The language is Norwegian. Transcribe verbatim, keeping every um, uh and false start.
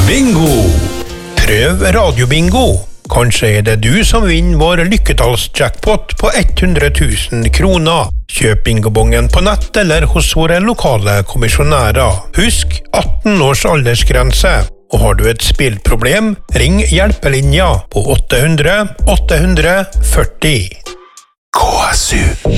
Bingo! Prøv radiobingo. Kanskje er det du som vinner vår lykketallsjackpot på hundre tusen kroner. Kjøp bingobongen på nett eller hos våre lokale kommisjonærer. Husk atten års aldersgrense. Og har du et spillproblem, ring hjelpelinja på åtte hundre åtte hundre førti. K S U